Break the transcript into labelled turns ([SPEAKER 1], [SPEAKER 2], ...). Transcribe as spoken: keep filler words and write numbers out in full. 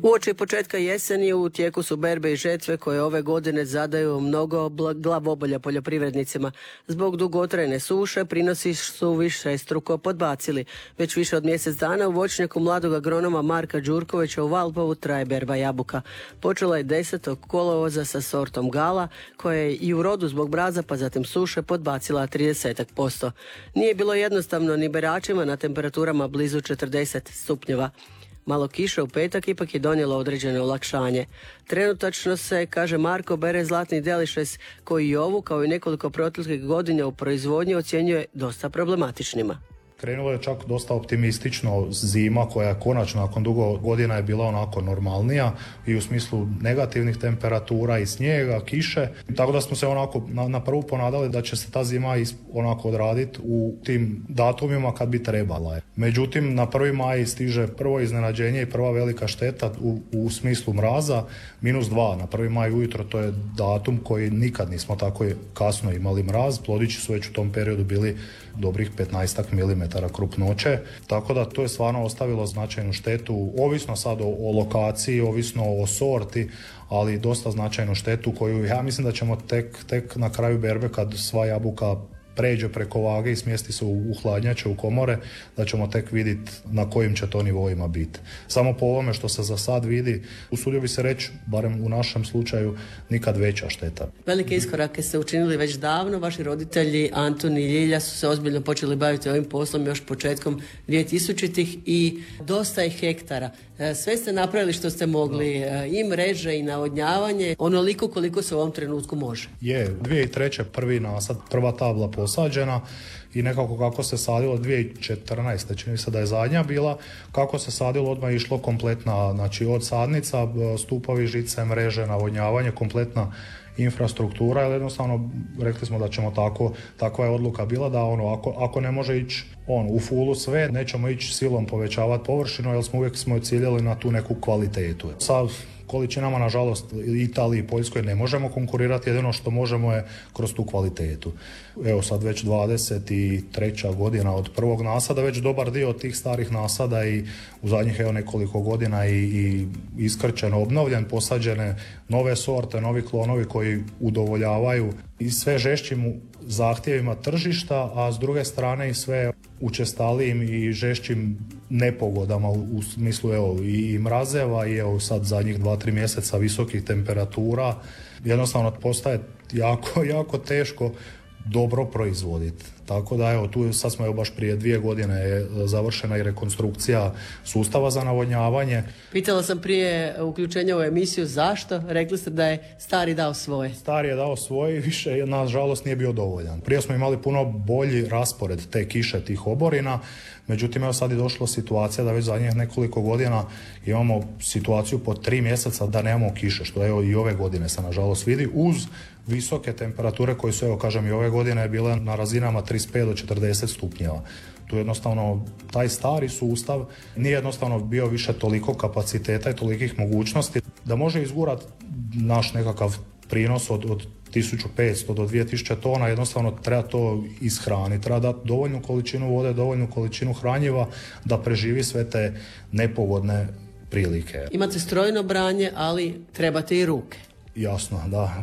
[SPEAKER 1] Uoči početka jeseni u tijeku su berbe i žetve koje ove godine zadaju mnogo glavobolja poljoprivrednicima. Zbog dugotrajne suše prinosi su višestruko podbacili. Već više od mjesec dana u voćnjaku mladog agronoma Marka Đurkovića u Valpovu traje berba jabuka. Počela je desetog kolovoza sa sortom Gala, koja je i u rodu zbog mraza pa zatim suše podbacila trideset posto. Nije bilo jednostavno ni beračima na temperaturama blizu četrdeset stupnjeva. Malo kiše u petak ipak je donijelo određeno olakšanje. Trenutačno se, kaže Marko, bere zlatni delišes koji i ovu, kao i nekoliko proteklih godina u proizvodnji, ocjenjuje dosta problematičnima.
[SPEAKER 2] Krenulo je čak dosta optimistično zima koja je konačno nakon dugo godina je bila onako normalnija i u smislu negativnih temperatura i snijega, kiše. Tako da smo se onako na, na prvu ponadali da će se ta zima is, onako odraditi u tim datumima kad bi trebala. Međutim, na prvi maj stiže prvo iznenađenje i prva velika šteta u, u smislu mraza, minus dva na prvi maj ujutro, to je datum koji nikad nismo tako kasno imali mraz. Plodići su već u tom periodu bili dobrih petnaest milimetara krupnoće, tako da to je stvarno ostavilo značajnu štetu, ovisno sad o, o lokaciji, ovisno o sorti, ali dosta značajnu štetu koju ja mislim da ćemo tek, tek na kraju berbe kad sva jabuka pređe preko vage i smjesti se u hladnjače, u komore, da ćemo tek vidjeti na kojim će to nivoima biti. Samo po ovome što se za sad vidi, usudio bi se reći, barem u našem slučaju, nikad veća šteta.
[SPEAKER 1] Velike iskorake ste učinili već davno. Vaši roditelji Antun i Ljilja su se ozbiljno počeli baviti ovim poslom još početkom dvjetisućitih i dosta je hektara. Sve ste napravili što ste mogli, i mreže i navodnjavanje, onoliko koliko se u ovom trenutku može.
[SPEAKER 2] Je, dvije tisuće treće prvi nasad, prva tabla posađena i nekako kako se sadilo dvije tisuće četrnaeste čini se da je zadnja bila, kako se sadilo odmah je išlo kompletna, znači od sadnica, stupovi, žice, mreže, navodnjavanje, kompletna infrastruktura, jer jednostavno rekli smo da ćemo tako, takva je odluka bila da ono, ako, ako ne može ići on u fulu sve, nećemo ići silom povećavati površinu, jer smo uvijek smo ciljali na tu neku kvalitetu. Sa količinama, nažalost, Italiji i Poljskoj ne možemo konkurirati, jedino što možemo je kroz tu kvalitetu. Evo sad već dvadeset treća godina od prvog nasada, već dobar dio od tih starih nasada i u zadnjih evo nekoliko godina i, i iskrčen, obnovljen, posađene nove sorte, novi klonovi koji udovoljavaju i sve žešćim zahtjevima tržišta, a s druge strane i sve učestalijim i žešćim nepogodama u, u smislu evo, i, i mrazeva i evo sad zadnjih dva, tri mjeseca visokih temperatura. Jednostavno postaje jako, jako teško dobro proizvoditi. Tako da evo tu sad smo evo baš prije dvije godine je završena i rekonstrukcija sustava za navodnjavanje.
[SPEAKER 1] Pitala sam prije uključenja u emisiju zašto, rekli ste da je stari dao svoje.
[SPEAKER 2] Stari je dao svoje i više nažalost nije bio dovoljan. Prije smo imali puno bolji raspored te kiše, tih oborina, međutim evo sad je došla situacija da već zadnjih nekoliko godina imamo situaciju po tri mjeseca da nemamo kiše, što evo i ove godine se nažalost vidi, uz visoke temperature koje su, evo kažem, i ove godine bile na razinama trideset pet do četrdeset stupnjeva. Tu jednostavno taj stari sustav nije jednostavno bio više toliko kapaciteta i tolikih mogućnosti da može izgurati naš nekakav prinos od, od tisuću petsto do dvije tisuće tona, jednostavno treba to ishraniti, treba dati dovoljnu količinu vode, dovoljnu količinu hranjiva da preživi sve te nepogodne prilike.
[SPEAKER 1] Imate strojno branje, ali trebate i ruke.
[SPEAKER 2] Jasno, da.